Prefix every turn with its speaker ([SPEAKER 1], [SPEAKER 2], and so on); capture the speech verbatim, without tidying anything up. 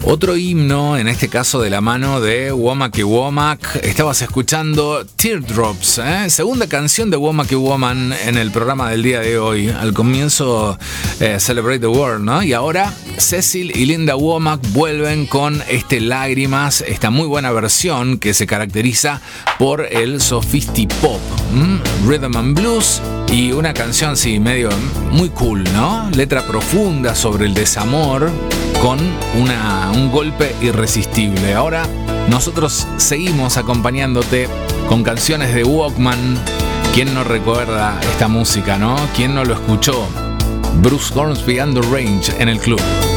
[SPEAKER 1] Otro himno, en este caso de la mano de Womack y Womack. Estabas escuchando Teardrops, ¿eh? Segunda canción de Womack y Woman en el programa del día de hoy. Al comienzo, eh, Celebrate the World, ¿no? Y ahora Cecil y Linda Womack vuelven con este Lágrimas, esta muy buena versión que se caracteriza por el sophisti-pop, ¿m? Rhythm and Blues, y una canción, sí, medio muy cool, ¿no? Letra profunda sobre el desamor, con una, un golpe irresistible. Ahora nosotros seguimos acompañándote con canciones de Walkman. ¿Quién no recuerda esta música, no? ¿Quién no lo escuchó? Bruce Hornsby and the Range en el club.